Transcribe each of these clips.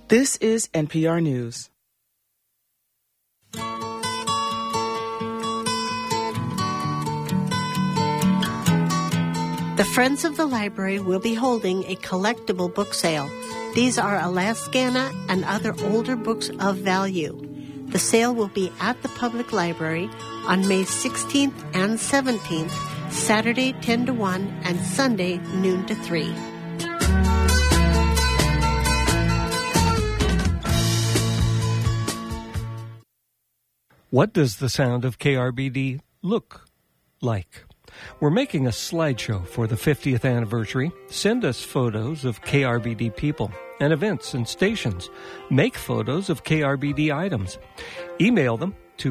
This is NPR News. The Friends of the Library will be holding a collectible book sale. These are Alaskana and other older books of value. The sale will be at the Public Library on May 16th and 17th, Saturday 10 to 1 and Sunday noon to 3. What does the sound of KRBD look like? We're making a slideshow for the 50th anniversary. Send us photos of KRBD people and events and stations. Make photos of KRBD items. Email them to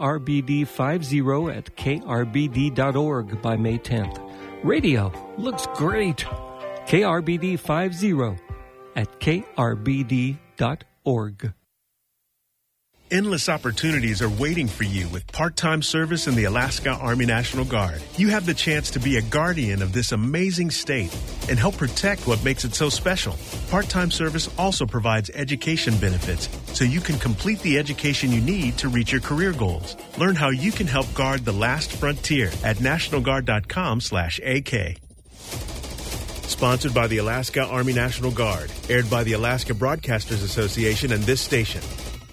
krbd50@krbd.org by May 10th. Radio looks great. krbd50@krbd.org. Endless opportunities are waiting for you with part-time service in the Alaska Army National Guard. You have the chance to be a guardian of this amazing state and help protect what makes it so special. Part-time service also provides education benefits, so you can complete the education you need to reach your career goals. Learn how you can help guard the last frontier at nationalguard.com/AK. Sponsored by the Alaska Army National Guard. Aired by the Alaska Broadcasters Association and this station.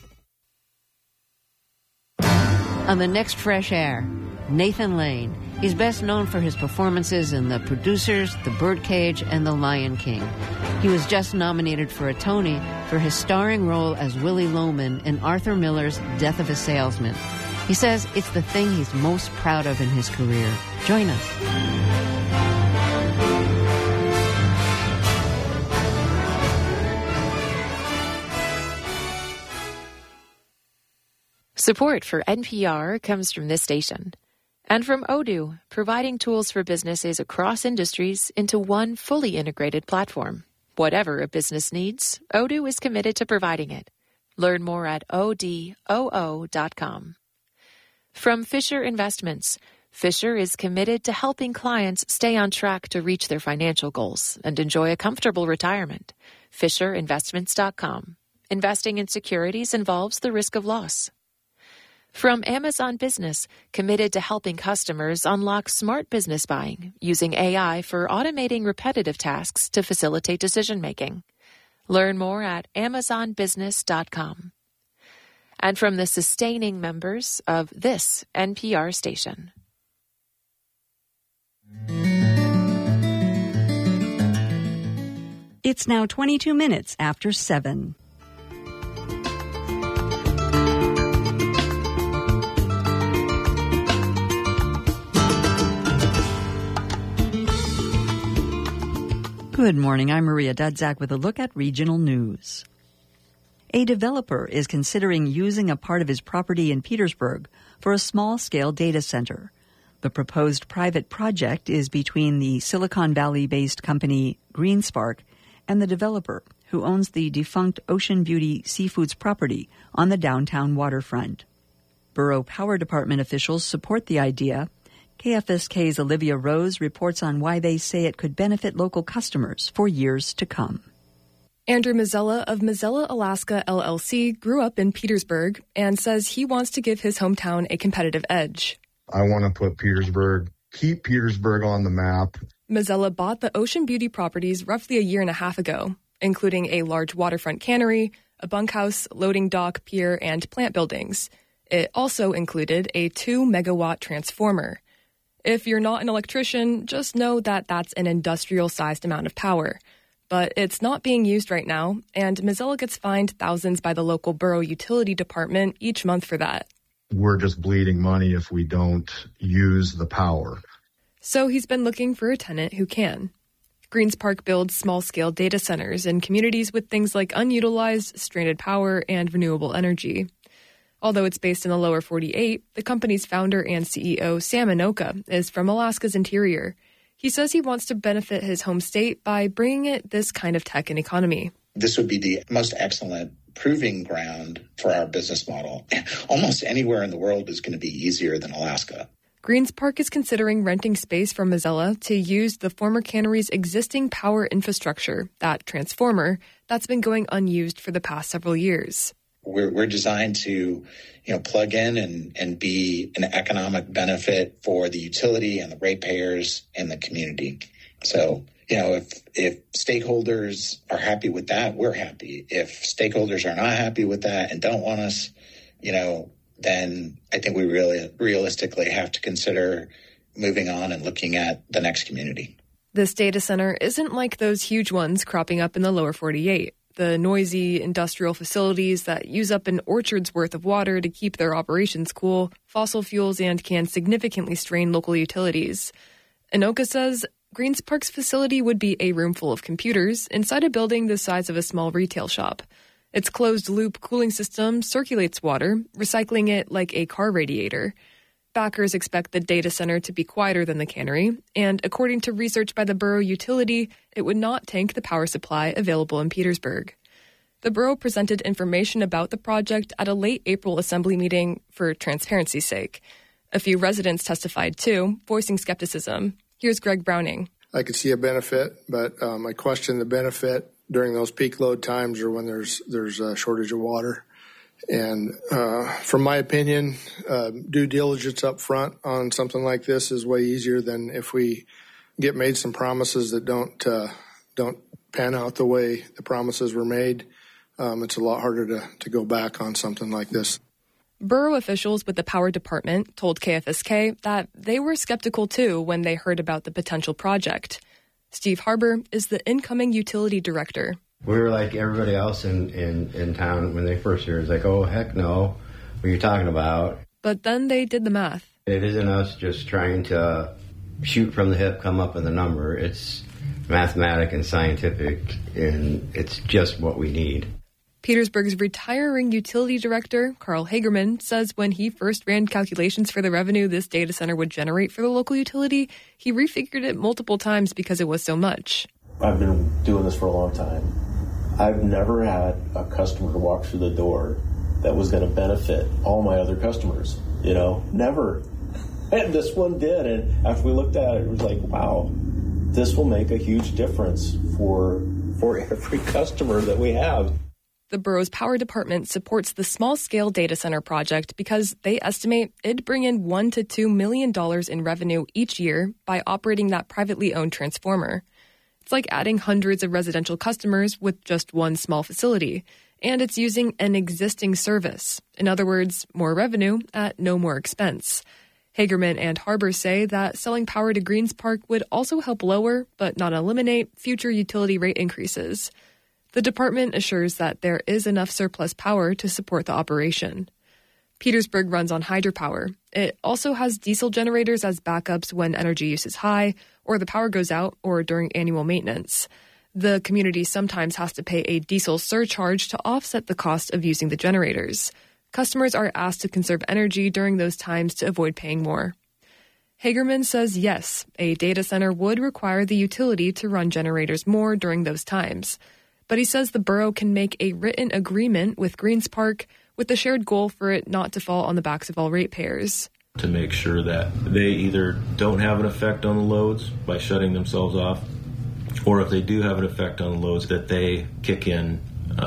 On the next Fresh Air, Nathan Lane. He's best known for his performances in The Producers, The Birdcage, and The Lion King. He was just nominated for a Tony for his starring role as Willie Loman in Arthur Miller's Death of a Salesman. He says it's the thing he's most proud of in his career. Join us. Support for NPR comes from this station and from Odoo, providing tools for businesses across industries into one fully integrated platform. Whatever a business needs, Odoo is committed to providing it. Learn more at odoo.com. From Fisher Investments, Fisher is committed to helping clients stay on track to reach their financial goals and enjoy a comfortable retirement. FisherInvestments.com. Investing in securities involves the risk of loss. From Amazon Business, committed to helping customers unlock smart business buying, using AI for automating repetitive tasks to facilitate decision-making. Learn more at amazonbusiness.com. And from the sustaining members of this NPR station. It's now 22 minutes after 7. Good morning. I'm Maria Dudzak with a look at regional news. A developer is considering using a part of his property in Petersburg for a small-scale data center. The proposed private project is between the Silicon Valley-based company GreenSpark and the developer, who owns the defunct Ocean Beauty Seafoods property on the downtown waterfront. Borough Power Department officials support the idea. KFSK's Olivia Rose reports on why they say it could benefit local customers for years to come. Andrew Mazzella of Mazzella Alaska LLC grew up in Petersburg and says he wants to give his hometown a competitive edge. I want to keep Petersburg on the map. Mazzella bought the Ocean Beauty properties roughly a year and a half ago, including a large waterfront cannery, a bunkhouse, loading dock, pier, and plant buildings. It also included a 2-megawatt transformer. If you're not an electrician, just know that that's an industrial-sized amount of power. But it's not being used right now, and Mazzella gets fined thousands by the local borough utility department each month for that. We're just bleeding money if we don't use the power. So he's been looking for a tenant who can. GreenSpark builds small-scale data centers in communities with things like unutilized, stranded power, and renewable energy. Although it's based in the lower 48, the company's founder and CEO, Sam Anoka, is from Alaska's interior. He says he wants to benefit his home state by bringing it this kind of tech and economy. This would be the most excellent proving ground for our business model. Almost anywhere in the world is going to be easier than Alaska. Greens Park is considering renting space from Mozilla to use the former cannery's existing power infrastructure, that transformer, that's been going unused for the past several years. We're designed to, plug in and be an economic benefit for the utility and the ratepayers and the community. So, if stakeholders are happy with that, we're happy. If stakeholders are not happy with that and don't want us, then I think we really realistically have to consider moving on and looking at the next community. This data center isn't like those huge ones cropping up in the lower 48. The noisy industrial facilities that use up an orchard's worth of water to keep their operations cool, fossil fuels, and can significantly strain local utilities. Anoka says Greens Park's facility would be a room full of computers inside a building the size of a small retail shop. Its closed-loop cooling system circulates water, recycling it like a car radiator. Backers expect the data center to be quieter than the cannery, and according to research by the borough utility, it would not tank the power supply available in Petersburg. The borough presented information about the project at a late April assembly meeting for transparency's sake. A few residents testified too, voicing skepticism. Here's Greg Browning. I could see a benefit, but I question the benefit during those peak load times or when there's a shortage of water. And from my opinion, due diligence up front on something like this is way easier than if we get made some promises that don't pan out the way the promises were made. It's a lot harder to go back on something like this. Borough officials with the power department told KFSK that they were skeptical too when they heard about the potential project. Steve Harbor is the incoming utility director. We were like everybody else in town when they first heard it. It's like, oh, heck no, what are you talking about? But then they did the math. It isn't us just trying to shoot from the hip, come up with a number. It's mathematic and scientific, and it's just what we need. Petersburg's retiring utility director, Carl Hagerman, says when he first ran calculations for the revenue this data center would generate for the local utility, he refigured it multiple times because it was so much. I've been doing this for a long time. I've never had a customer walk through the door that was going to benefit all my other customers. Never. And this one did. And after we looked at it, it was like, wow, this will make a huge difference for every customer that we have. The borough's power department supports the small-scale data center project because they estimate it'd bring in $1 to $2 million in revenue each year by operating that privately owned transformer. It's like adding hundreds of residential customers with just one small facility, and it's using an existing service. In other words, more revenue at no more expense. Hagerman and Harbor say that selling power to Greens Park would also help lower, but not eliminate, future utility rate increases. The department assures that there is enough surplus power to support the operation. Petersburg runs on hydropower. It also has diesel generators as backups when energy use is high, or the power goes out, or during annual maintenance. The community sometimes has to pay a diesel surcharge to offset the cost of using the generators. Customers are asked to conserve energy during those times to avoid paying more. Hagerman says yes, a data center would require the utility to run generators more during those times. But he says the borough can make a written agreement with Greens Park with the shared goal for it not to fall on the backs of all ratepayers. To make sure that they either don't have an effect on the loads by shutting themselves off, or if they do have an effect on the loads, that they kick in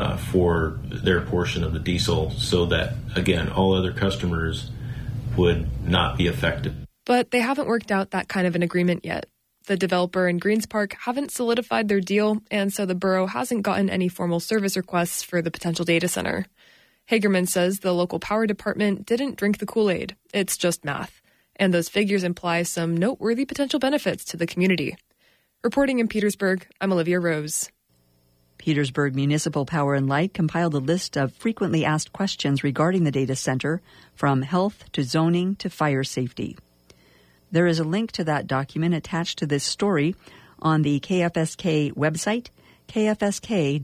for their portion of the diesel so that, again, all other customers would not be affected. But they haven't worked out that kind of an agreement yet. The developer and Greens Park haven't solidified their deal, and so the borough hasn't gotten any formal service requests for the potential data center. Hagerman says the local power department didn't drink the Kool-Aid. It's just math. And those figures imply some noteworthy potential benefits to the community. Reporting in Petersburg, I'm Olivia Rose. Petersburg Municipal Power and Light compiled a list of frequently asked questions regarding the data center, from health to zoning to fire safety. There is a link to that document attached to this story on the KFSK website, kfsk.org.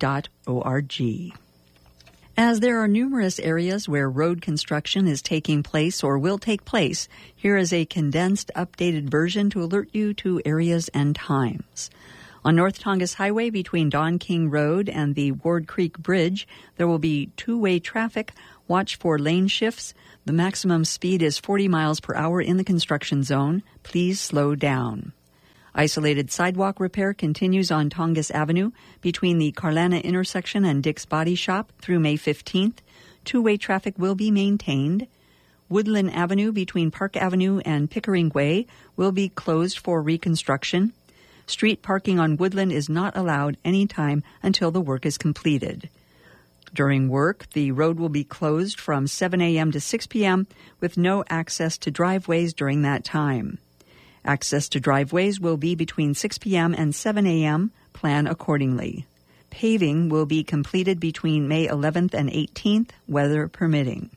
As there are numerous areas where road construction is taking place or will take place, here is a condensed, updated version to alert you to areas and times. On North Tongass Highway between Don King Road and the Ward Creek Bridge, there will be two-way traffic Watch for lane shifts. The maximum speed is 40 miles per hour in the construction zone. Please slow down. Isolated sidewalk repair continues on Tongass Avenue between the Carlana intersection and Dick's Body Shop through May 15th. Two-way traffic will be maintained. Woodland Avenue between Park Avenue and Pickering Way will be closed for reconstruction. Street parking on Woodland is not allowed any time until the work is completed. During work, the road will be closed from 7 a.m. to 6 p.m. with no access to driveways during that time. Access to driveways will be between 6 p.m. and 7 a.m. Plan accordingly. Paving will be completed between May 11th and 18th, weather permitting.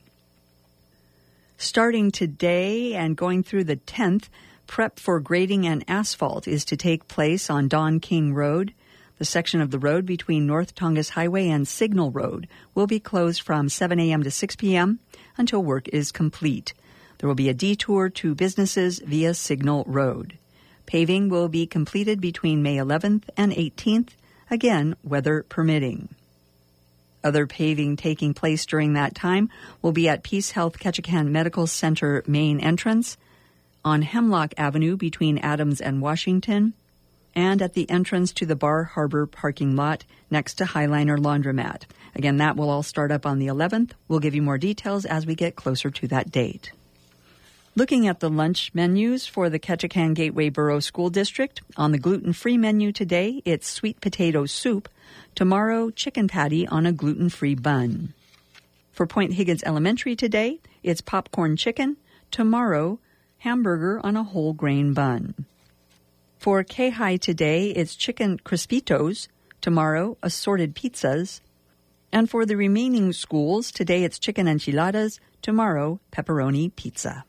Starting today and going through the 10th, prep for grading and asphalt is to take place on Don King Road. The section of the road between North Tongass Highway and Signal Road will be closed from 7 a.m. to 6 p.m. until work is complete. There will be a detour to businesses via Signal Road. Paving will be completed between May 11th and 18th, again, weather permitting. Other paving taking place during that time will be at Peace Health Ketchikan Medical Center main entrance, on Hemlock Avenue between Adams and Washington, and at the entrance to the Bar Harbor parking lot next to Highliner Laundromat. Again, that will all start up on the 11th. We'll give you more details as we get closer to that date. Looking at the lunch menus for the Ketchikan Gateway Borough School District, on the gluten-free menu today, it's sweet potato soup. Tomorrow, chicken patty on a gluten-free bun. For Point Higgins Elementary today, it's popcorn chicken. Tomorrow, hamburger on a whole grain bun. For K-High today, it's chicken crispitos. Tomorrow, assorted pizzas. And for the remaining schools, today it's chicken enchiladas. Tomorrow, pepperoni pizza.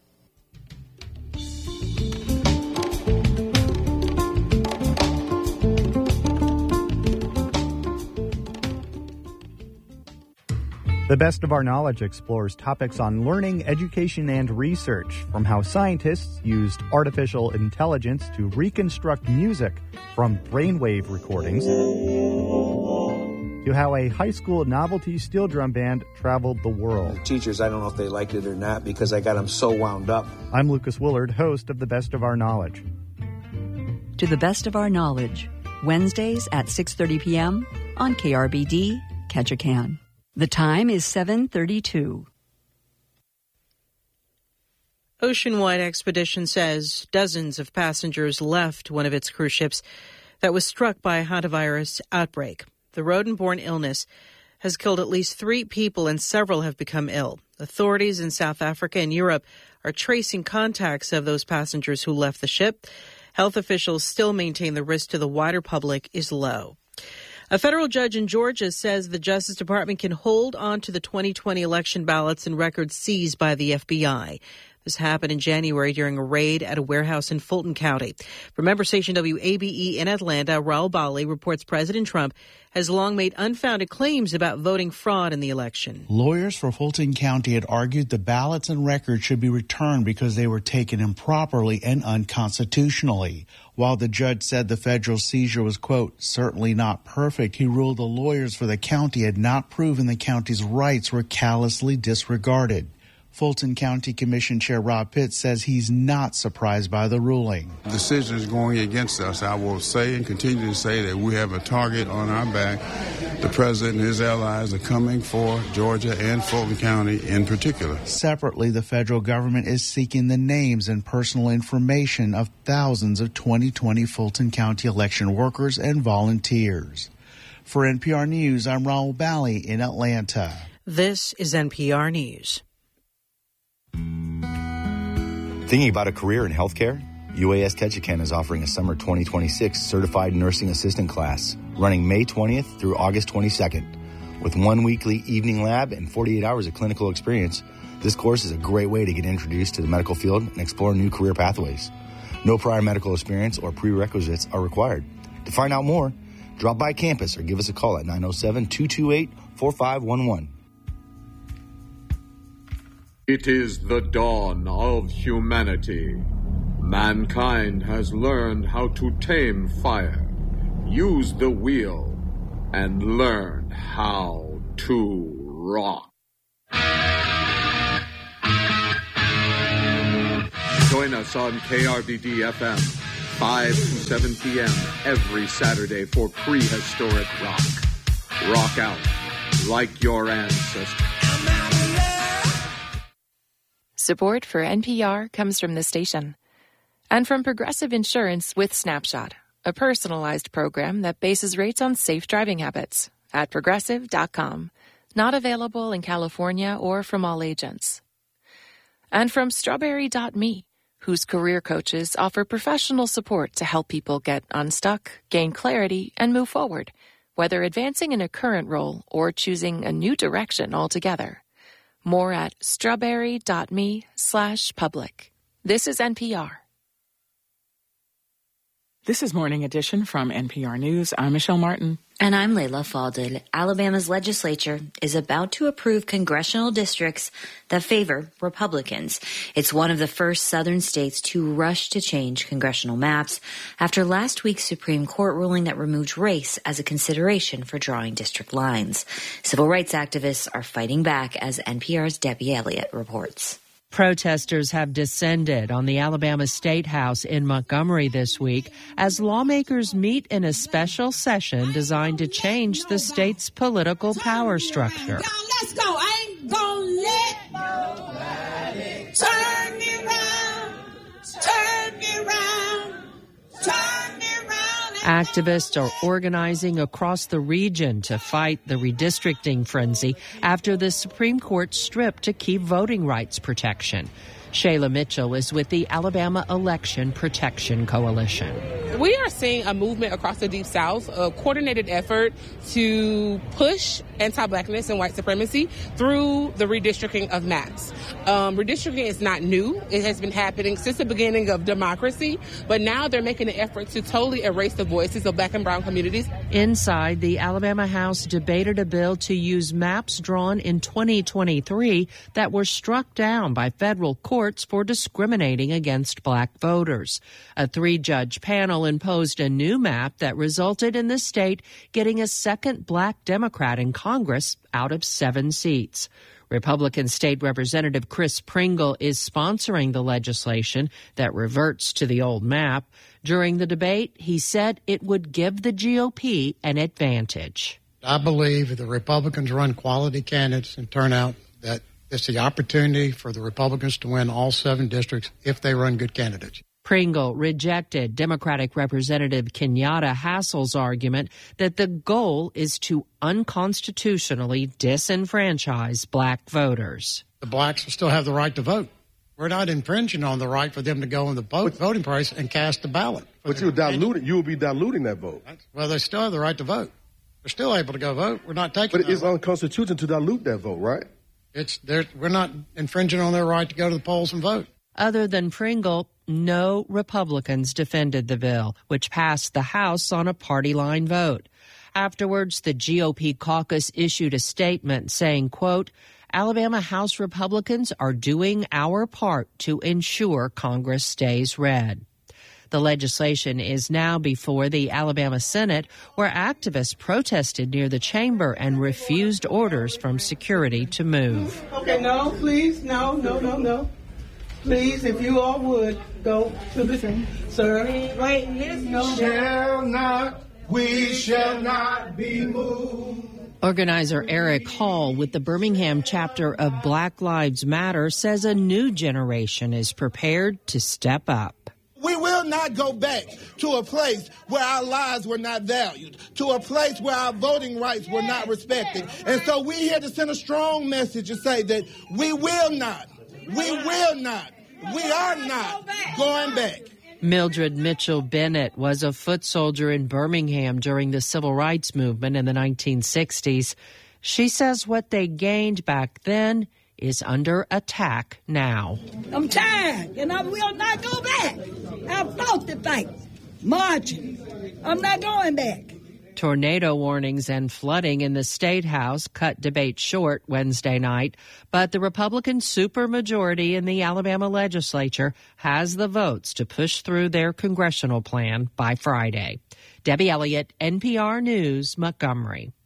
The Best of Our Knowledge explores topics on learning, education, and research, from how scientists used artificial intelligence to reconstruct music from brainwave recordings to how a high school novelty steel drum band traveled the world. Teachers, I don't know if they liked it or not because I got them so wound up. I'm Lucas Willard, host of The Best of Our Knowledge. To The Best of Our Knowledge, Wednesdays at 6:30 p.m. on KRBD, Ketchikan. The time is 7:32. Oceanwide Expedition says dozens of passengers left one of its cruise ships that was struck by a hantavirus outbreak. The rodent-borne illness has killed at least 3 people and several have become ill. Authorities in South Africa and Europe are tracing contacts of those passengers who left the ship. Health officials still maintain the risk to the wider public is low. A federal judge in Georgia says the Justice Department can hold on to the 2020 election ballots and records seized by the FBI. This happened in January during a raid at a warehouse in Fulton County. From member station WABE in Atlanta, Raul Bali reports President Trump has long made unfounded claims about voting fraud in the election. Lawyers for Fulton County had argued the ballots and records should be returned because they were taken improperly and unconstitutionally. While the judge said the federal seizure was, quote, certainly not perfect, he ruled the lawyers for the county had not proven the county's rights were callously disregarded. Fulton County Commission Chair Rob Pitts says he's not surprised by the ruling. The decision is going against us. I will say and continue to say that we have a target on our back. The president and his allies are coming for Georgia and Fulton County in particular. Separately, the federal government is seeking the names and personal information of thousands of 2020 Fulton County election workers and volunteers. For NPR News, I'm Raul Bali in Atlanta. This is NPR News. Thinking about a career in healthcare? UAS Ketchikan is offering a summer 2026 certified nursing assistant class running May 20th through August 22nd. With 1 weekly evening lab and 48 hours of clinical experience, this course is a great way to get introduced to the medical field and explore new career pathways. No prior medical experience or prerequisites are required. To find out more, drop by campus or give us a call at 907-228-4511. It is the dawn of humanity. Mankind has learned how to tame fire, use the wheel, and learn how to rock. Join us on KRBD FM, 5 to 7 p.m. every Saturday for prehistoric rock. Rock out like your ancestors. Support for NPR comes from the station and from Progressive Insurance with Snapshot, a personalized program that bases rates on safe driving habits at Progressive.com. Not available in California or from all agents. And from Strawberry.me, whose career coaches offer professional support to help people get unstuck, gain clarity, and move forward, whether advancing in a current role or choosing a new direction altogether. More at strawberry.me/public. This is NPR. This is Morning Edition from NPR News. I'm Michelle Martin. And I'm Layla Fadel. Alabama's legislature is about to approve congressional districts that favor Republicans. It's one of the first southern states to rush to change congressional maps after last week's Supreme Court ruling that removed race as a consideration for drawing district lines. Civil rights activists are fighting back, as NPR's Debbie Elliott reports. Protesters have descended on the Alabama State House in Montgomery this week as lawmakers meet in a special session designed to change the state's political power structure. Let's go. I ain't gonna let nobody turn me around, turn me around, turn me around. Activists are organizing across the region to fight the redistricting frenzy after the Supreme Court stripped a key voting rights protection. Shayla Mitchell is with the Alabama Election Protection Coalition. We are seeing a movement across the Deep South, a coordinated effort to push anti-blackness and white supremacy through the redistricting of maps. Redistricting is not new. It has been happening since the beginning of democracy, but now they're making an effort to totally erase the voices of black and brown communities. Inside, the Alabama House debated a bill to use maps drawn in 2023 that were struck down by federal courts for discriminating against black voters. A 3-judge panel imposed a new map that resulted in the state getting a second black Democrat in Congress out of 7 seats. Republican State Representative Chris Pringle is sponsoring the legislation that reverts to the old map. During the debate, he said it would give the GOP an advantage. I believe if the Republicans run quality candidates and turn out, that it's the opportunity for the Republicans to win all 7 districts if they run good candidates. Pringle rejected Democratic Representative Kenyatta Hassel's argument that the goal is to unconstitutionally disenfranchise black voters. The blacks will still have the right to vote. We're not infringing on the right for them to go in the voting place and cast a ballot. But you will be diluting that vote. Well, they still have the right to vote. They're still able to go vote. We're not taking. But it's unconstitutional to dilute that vote, right? We're not infringing on their right to go to the polls and vote. Other than Pringle, no Republicans defended the bill, which passed the House on a party line vote. Afterwards, the GOP caucus issued a statement saying, quote, Alabama House Republicans are doing our part to ensure Congress stays red. The legislation is now before the Alabama Senate, where activists protested near the chamber and refused orders from security to move. Okay, no, please, no. Please, if you all would, go to the thing. Sir, wait, we shall not be moved. Organizer Eric Hall with the Birmingham chapter of Black Lives Matter says a new generation is prepared to step up. We will not go back to a place where our lives were not valued, to a place where our voting rights were not respected. And so we're here to send a strong message to say that we are not going back. Mildred Mitchell Bennett was a foot soldier in Birmingham during the civil rights movement in the 1960s. She says what they gained back then is under attack now. I'm tired, and I will not go back. I fought the fight, marching. I'm not going back. Tornado warnings and flooding in the State House cut debate short Wednesday night, but the Republican supermajority in the Alabama legislature has the votes to push through their congressional plan by Friday. Debbie Elliott, NPR News, Montgomery.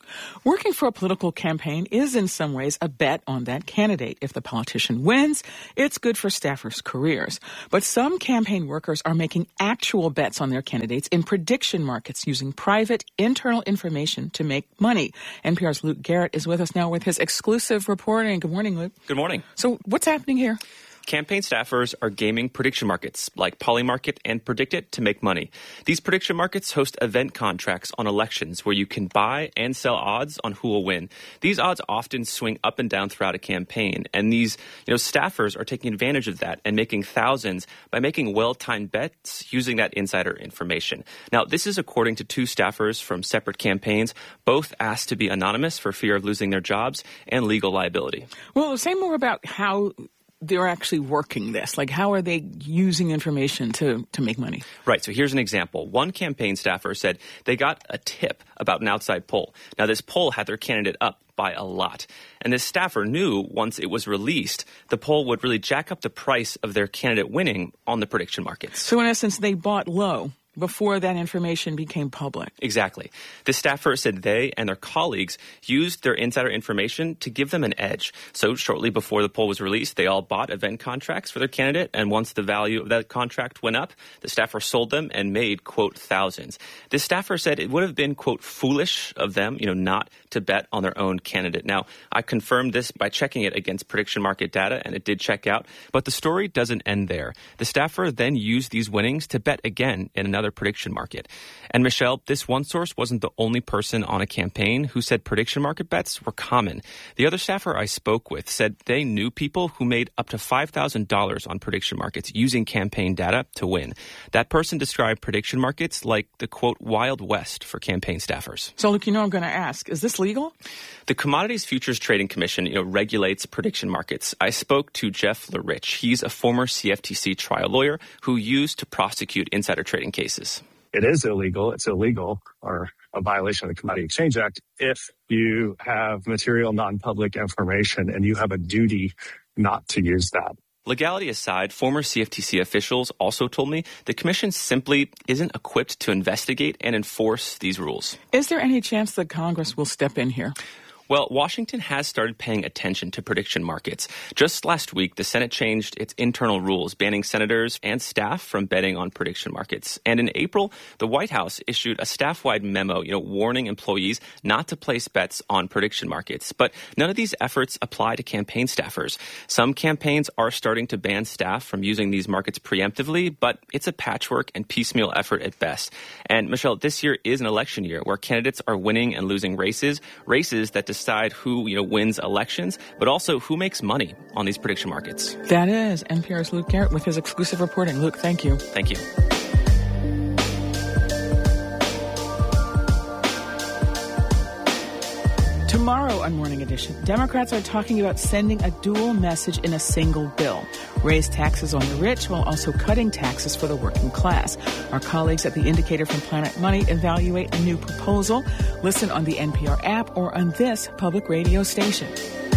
Working for a political campaign is in some ways a bet on that candidate. If the politician wins, it's good for staffers' careers. But some campaign workers are making actual bets on their candidates in prediction markets using private internal information to make money. NPR's Luke Garrett is with us now with his exclusive reporting. Good morning, Luke. Good morning. So what's happening here? Campaign staffers are gaming prediction markets like Polymarket and PredictIt to make money. These prediction markets host event contracts on elections where you can buy and sell odds on who will win. These odds often swing up and down throughout a campaign, and these staffers are taking advantage of that and making thousands by making well-timed bets using that insider information. Now, this is according to two staffers from separate campaigns, both asked to be anonymous for fear of losing their jobs and legal liability. Well, say more about how they're actually working this. Like, how are they using information to make money? Right. So here's an example. One campaign staffer said they got a tip about an outside poll. Now, this poll had their candidate up by a lot. And this staffer knew once it was released, the poll would really jack up the price of their candidate winning on the prediction markets. So in essence, they bought low before that information became public. Exactly. The staffer said they and their colleagues used their insider information to give them an edge. So shortly before the poll was released, they all bought event contracts for their candidate. And once the value of that contract went up, the staffer sold them and made, quote, thousands. This staffer said it would have been, quote, foolish of them, not to bet on their own candidate. Now, I confirmed this by checking it against prediction market data, and it did check out. But the story doesn't end there. The staffer then used these winnings to bet again in another prediction market. And Michelle, this one source wasn't the only person on a campaign who said prediction market bets were common. The other staffer I spoke with said they knew people who made up to $5,000 on prediction markets using campaign data to win. That person described prediction markets like the, quote, Wild West for campaign staffers. So, look, I'm going to ask, is this legal? The Commodities Futures Trading Commission, regulates prediction markets. I spoke to Jeff LaRich. He's a former CFTC trial lawyer who used to prosecute insider trading cases. It is illegal. It's illegal or a violation of the Commodity Exchange Act if you have material non-public information and you have a duty not to use that. Legality aside, former CFTC officials also told me the commission simply isn't equipped to investigate and enforce these rules. Is there any chance that Congress will step in here? Well, Washington has started paying attention to prediction markets. Just last week, the Senate changed its internal rules, banning senators and staff from betting on prediction markets. And in April, the White House issued a staff-wide memo, warning employees not to place bets on prediction markets. But none of these efforts apply to campaign staffers. Some campaigns are starting to ban staff from using these markets preemptively, but it's a patchwork and piecemeal effort at best. And Michelle, this year is an election year where candidates are winning and losing races that decide who wins elections, but also who makes money on these prediction markets. That is NPR's Luke Garrett with his exclusive reporting. Luke, thank you. Thank you. Tomorrow on Morning Edition, Democrats are talking about sending a dual message in a single bill. Raise taxes on the rich while also cutting taxes for the working class. Our colleagues at The Indicator from Planet Money evaluate a new proposal. Listen on the NPR app or on this public radio station.